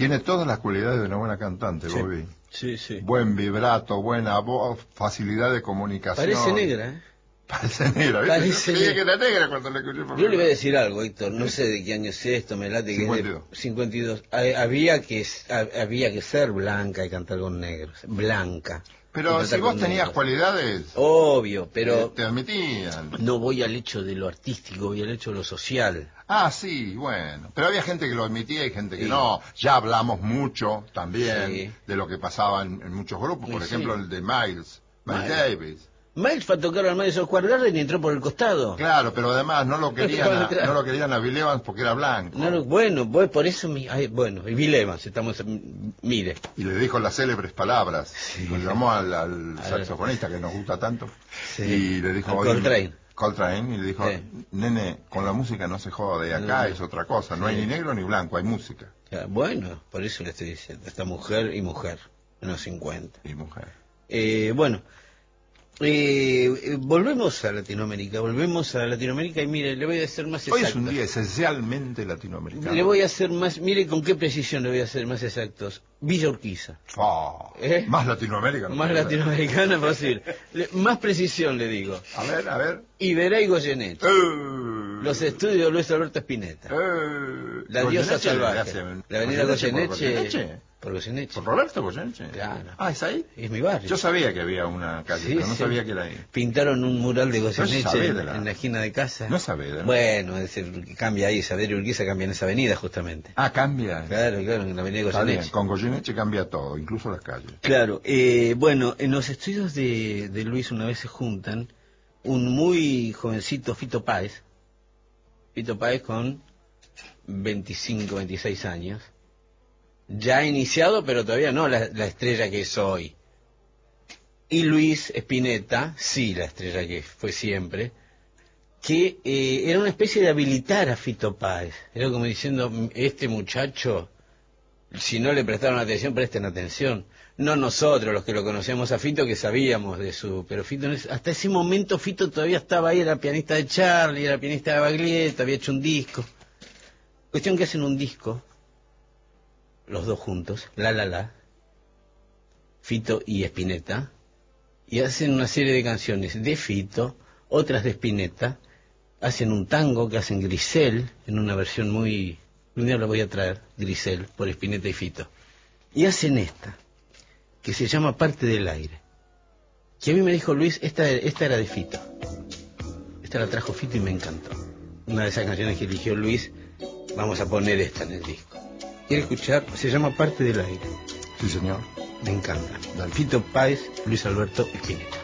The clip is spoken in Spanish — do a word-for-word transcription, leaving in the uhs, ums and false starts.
Tiene todas las cualidades de una buena cantante, Sí. Bobby. Sí, sí. Buen vibrato, buena voz, facilidad de comunicación. Parece negra, ¿eh? Parece negra, ¿viste? Parece Yo creía negra. que era negra cuando la escuché por Yo le voy a primera vez. decir algo, Héctor, no sé de qué año es esto, me late que cincuenta y dos. es de cincuenta y dos. Ha- Había que, ha- había que ser blanca y cantar con negros, blanca. y Pero cantar si vos con tenías negros. cualidades, Obvio, eh, pero te admitían. no voy al hecho de lo artístico, voy al hecho de lo social. Ah, sí, bueno. Pero había gente que lo admitía y gente que Sí. no. Ya hablamos mucho también Sí. de lo que pasaba en, en muchos grupos. Por Sí, ejemplo, sí. el de Miles, Miles Miles. Davis. Miles fue a tocar al Madison Square Garden y entró por el costado. Claro, pero además no lo querían Bueno, a, claro. no lo querían a Bill Evans porque era blanco. No, no, bueno, pues por eso, mi, ay, bueno, y Bill Evans, estamos, m- mire. Y le dijo las célebres palabras. Sí. Lo llamó al, al A saxofonista que nos gusta tanto. Sí. Y le dijo... A "Oye, Coltrane. Coltrane, y le dijo, Sí. nene, con la música no se jode, acá No. es otra cosa, no Sí. hay ni negro ni blanco, hay música. Ya, bueno, por eso le estoy diciendo, esta mujer y mujer, unos cincuenta. Y mujer. Eh, bueno, eh, eh, volvemos a Latinoamérica, volvemos a Latinoamérica y mire, le voy a hacer más Hoy exactos. es un día esencialmente latinoamericano. Le voy a hacer más, mire con qué precisión le voy a hacer más exactos. Villa Urquiza. Oh, ¿Eh? Más latinoamericano. Más latinoamericana posible. Le- más precisión le digo. A ver, a ver. Iberá y Goyeneche. Eh, Los estudios de Luis Alberto Spinetta. eh, La diosa Goyeneche le salvaje. hace- La avenida Goyeneche por Goyeneche. Goyeneche. Por Goyeneche. ¿Por Roberto Goyeneche? Claro. Ah, ¿es ahí? Es mi barrio. Yo sabía que había una calle, Sí, pero no sí. sabía que era ahí. Pintaron un mural de No es Goyeneche en, Saavedra. en la esquina de casa. No es Saavedra. Bueno, es decir, que cambia ahí, Saavedra y Urquiza cambian esa avenida justamente. Ah, cambia. Claro, claro, en la avenida Está bien, Goyeneche. con Goyeneche cambia todo, incluso las calles. Claro, eh, bueno, en los estudios de, de Luis una vez se juntan un muy jovencito Fito Páez, Fito Páez con veinticinco, veintiséis años, ya iniciado, pero todavía no la, la estrella que es hoy. Y Luis Spinetta, sí, la estrella que fue siempre, que eh, era una especie de habilitar a Fito Páez. Era como diciendo, este muchacho, si no le prestaron atención, presten atención. No nosotros, los que lo conocíamos a Fito, que sabíamos de su... Pero Fito, no es- hasta ese momento Fito todavía estaba ahí, era pianista de Charlie, era pianista de Baglietto, había hecho un disco. Cuestión que hacen un disco, los dos juntos, La La La, Fito y Spinetta, y hacen una serie de canciones de Fito, otras de Spinetta, hacen un tango que hacen Grisel, en una versión muy... Un día la voy a traer, Grisel, por Spinetta y Fito. Y hacen esta, que se llama Parte del Aire. Que a mí me dijo Luis, esta, esta era de Fito. Esta la trajo Fito y me encantó. Una de esas canciones que eligió Luis, vamos a poner esta en el disco. ¿Quiere escuchar? Se llama Parte del Aire. Sí, señor. Me encanta. Dale. Fito Páez, Luis Alberto Spinetta.